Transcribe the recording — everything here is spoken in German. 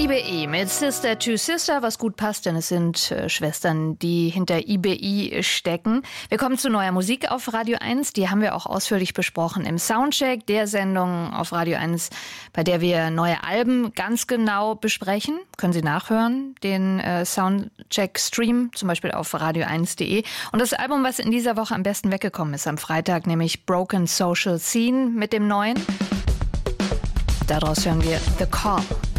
IBE mit Sister to Sister, was gut passt, denn es sind Schwestern, die hinter IBI stecken. Wir kommen zu neuer Musik auf Radio 1. Die haben wir auch ausführlich besprochen im Soundcheck, der Sendung auf Radio 1, bei der wir neue Alben ganz genau besprechen. Können Sie nachhören, den Soundcheck-Stream, zum Beispiel auf radio1.de. Und das Album, was in dieser Woche am besten weggekommen ist, am Freitag, nämlich Broken Social Scene mit dem neuen. Daraus hören wir The Call.